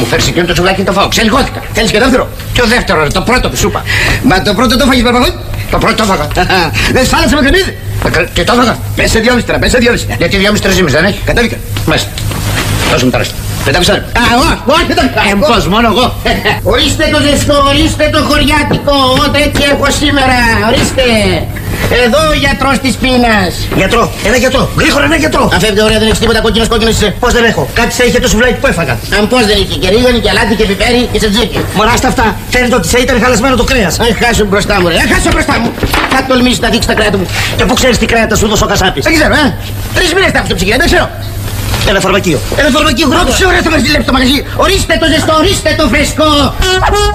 μου φέρεις εκείνο το σουβλάκι το φάω. Ξελιγώθηκα. Θέλεις και δεύτερο? Ποιο δεύτερο, ρε, το πρώτο που σου είπα. Μα το πρώτο το φάγεις, Παπαγόη? Το πρώτο το έφαγα. Δεν σφάλασε με κρεμμύδι? Και το έφαγα. Πες σε 2,5 τώρα, πες σε 2,5. Γιατί 2,5-3,5 δεν έχει? Κατέβηκα. Μάλιστα. Δώσε μου τα ρέστα. 500. Όχι, δεν το Πώς, μόνο εγώ. Ορίστε το ζεστό, ορίστε το χωριάτικο, ό,τι έτσι έχω σήμερα, ορίστε. Εδώ ο γιατρός της πείνας. Γιατρό, ένα γιατρό, γρήγορα ένα γιατρό. Αν φεύγει ωραία, δεν έχεις τίποτα κόκκινος είσαι. Πώς δεν έχω, κάτι σε είχε το σουβλάκι που έφαγα. Αν πώς δεν είχε, και ρίγανη και αλάτι και πιπέρι και σετζίκι. Μωρά αυτά, φαίνεται ότι σε ήταν χαλασμένο το κρέας. Αν χάσω μπροστά μου, ρε, αν χάσω μπροστά μου. Θα τολμήσει να δείξει τα κρέατα μου. Και πού ξέρεις τι κρέατα σου δώσε ο Κασάπης? Δεν ξέρω, 3 μήνες τα έχω στο ψυγείο, δεν ξέρω. Ένα φαρμακείο. Ένα φαρμακείο, γρόψε, ωραία, θα μας δουλέψει το μαγαζί. Ορίστε το ζεστό, ορίστε το φρεσκό.